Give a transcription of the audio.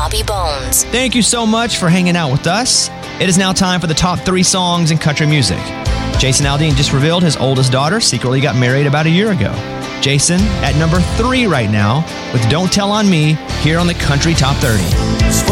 Bobby Bones. Thank you so much for hanging out with us. It is now time for the top 3 songs in country music. Jason Aldean just revealed his oldest daughter secretly got married about a year ago. Jason at number 3 right now with Don't Tell on Me here on the Country Top 30.